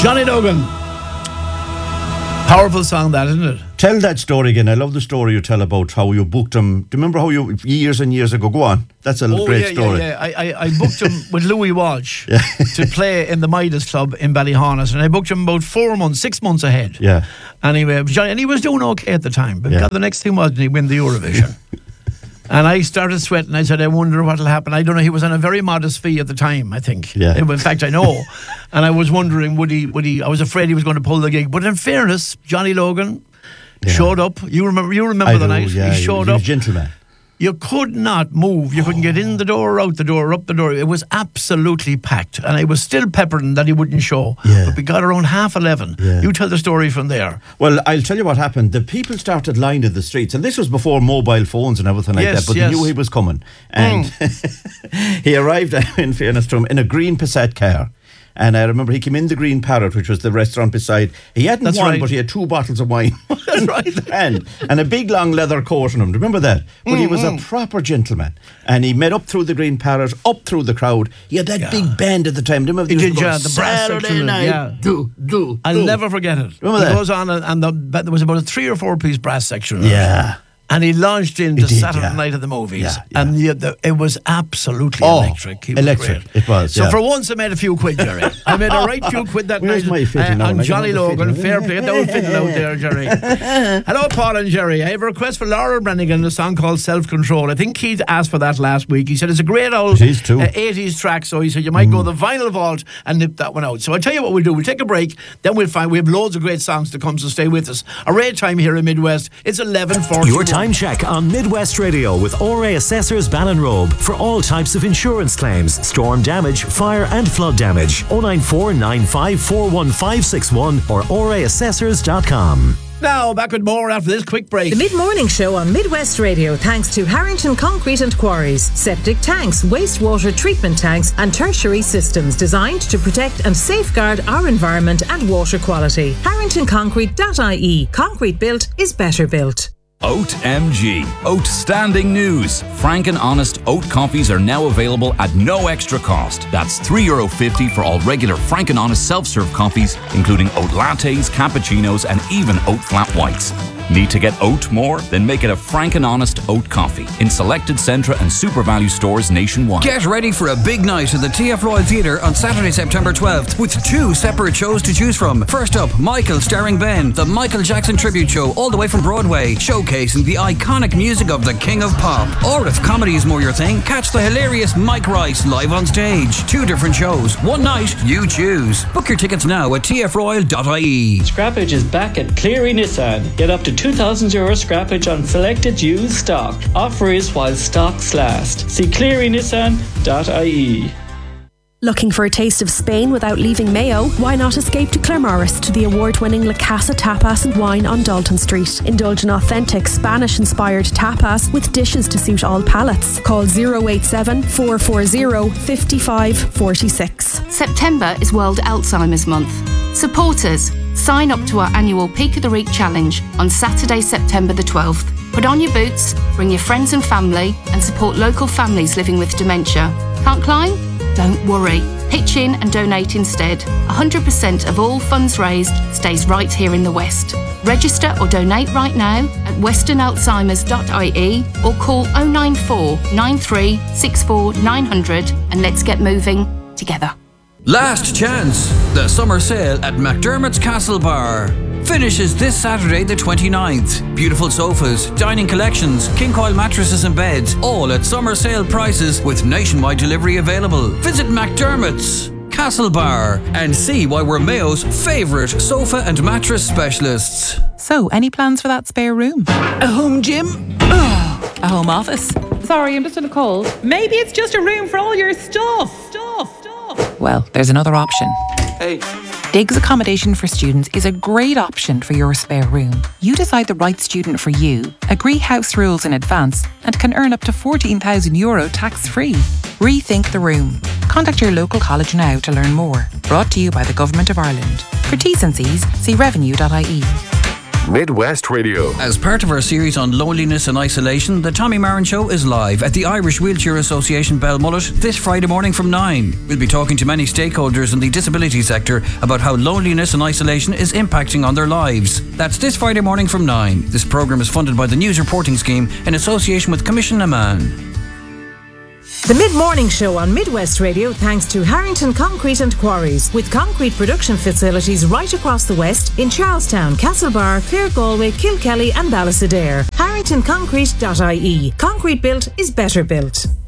Johnny Logan. Powerful song, that, isn't it? Tell that story again. I love the story you tell about how you booked him. Do you remember how you, years and years ago, go on. That's a great story. Yeah. I booked him with Louis Walsh to play in the Midas Club in Ballyhonnet, and I booked him about 6 months ahead. Yeah. Anyway, and he was doing okay at the time, but the next thing was he win the Eurovision. And I started sweating. I said, I wonder what will happen. I don't know. He was on a very modest fee at the time, I think. Yeah. In fact, I know. And I was wondering, would he? I was afraid he was going to pull the gig. But in fairness, Johnny Logan showed up. You remember the night? Yeah, he showed up. He was a gentleman. You could not move. You couldn't get in the door, or out the door, or up the door. It was absolutely packed. And I was still peppering that he wouldn't show. Yeah. But we got around 11:30. Yeah. You tell the story from there. Well, I'll tell you what happened. The people started lining the streets. And this was before mobile phones and everything like that. But they knew he was coming. And he arrived, in fairness to him, in a green Passat car. And I remember he came in the Green Parrot, which was the restaurant beside. He hadn't wine, but he had 2 bottles of wine. That's right. and a big long leather coat on him. Remember that? But he was a proper gentleman. And he met up through the Green Parrot, up through the crowd. He had that big band at the time. Remember He did, the brass section. I'll never forget it. Remember that? He goes on, and there was about a 3 or 4 piece brass section. Yeah. And he launched into Saturday Night at the Movies. And it was absolutely electric. He was electric. Great. It was, So for once I made a few quid, Jerry. I made a right few quid that Where's night. my fiddle now? And I Johnny got the Logan, fiddle. fair play. That old fiddle out there, Jerry. Hello, Paul and Jerry. I have a request for Laura Brannigan, a song called Self-Control. I think Keith asked for that last week. He said it's a great old 80s track, so he said you might go the vinyl vault and nip that one out. So I'll tell you what we'll do. We'll take a break, then we'll find we have loads of great songs to come, so stay with us. A rare time here in Midwest. It's 11:40. Your time check on Midwest Radio with ORA Assessors Ballinrobe for all types of insurance claims, storm damage, fire and flood damage. 094 9541561 or oraassessors.com. Now, back with more after this quick break. The Mid-Morning Show on Midwest Radio, thanks to Harrington Concrete and Quarries. Septic tanks, wastewater treatment tanks and tertiary systems designed to protect and safeguard our environment and water quality. HarringtonConcrete.ie. Concrete built is better built. Oat MG. Outstanding news. Frank and Honest oat coffees are now available at no extra cost. That's €3.50 for all regular Frank and Honest self-serve coffees, including oat lattes, cappuccinos, and even oat flat whites. Need to get oat more? Then make it a Frank and Honest oat coffee in selected Centra and Super Value stores nationwide. Get ready for a big night at the TF Royal Theatre on Saturday, September 12th, with 2 separate shows to choose from. First up, Michael starring Ben, the Michael Jackson tribute show all the way from Broadway, showcasing the iconic music of the King of Pop. Or if comedy is more your thing, catch the hilarious Mike Rice live on stage. 2 different shows, one night, you choose. Book your tickets now at tfroyal.ie. Scrappage is back at Cleary Nissan. Get up to €2,000 scrappage on selected used stock. Offer is while stocks last. See clearynissan.ie. Looking for a taste of Spain without leaving Mayo? Why not escape to Claremorris to the award-winning La Casa Tapas and Wine on Dalton Street. Indulge in authentic Spanish-inspired tapas with dishes to suit all palates. Call 087 440 5546. September is World Alzheimer's Month. Supporters, sign up to our annual Peak of the Reek Challenge on Saturday, September the 12th. Put on your boots, bring your friends and family, and support local families living with dementia. Can't climb? Don't worry. Pitch in and donate instead. 100% of all funds raised stays right here in the West. Register or donate right now at westernalzheimers.ie or call 094 93 64 900 and let's get moving together. Last chance. The summer sale at McDermott's Castle Bar finishes this Saturday the 29th. Beautiful sofas, dining collections, king coil mattresses and beds, all at summer sale prices with nationwide delivery available. Visit McDermott's Castle Bar and see why we're Mayo's favourite sofa and mattress specialists. So, any plans for that spare room? A home gym? A home office? Sorry, I'm just in a cold. Maybe it's just a room for all your stuff. Well, there's another option. Hey. Diggs Accommodation for Students is a great option for your spare room. You decide the right student for you, agree house rules in advance, and can earn up to €14,000 tax-free. Rethink the room. Contact your local college now to learn more. Brought to you by the Government of Ireland. For T's and C's, see revenue.ie. Midwest Radio. As part of our series on loneliness and isolation, the Tommy Marin Show is live at the Irish Wheelchair Association Belmullet this Friday morning from 9. We'll be talking to many stakeholders in the disability sector about how loneliness and isolation is impacting on their lives. That's this Friday morning from 9. This programme is funded by the News Reporting Scheme in association with Commission Amman. The Mid-Morning Show on Midwest Radio thanks to Harrington Concrete and Quarries, with concrete production facilities right across the West in Charlestown, Castlebar, Clare, Galway, Kilkelly and Ballysadare. HarringtonConcrete.ie. Concrete built is better built.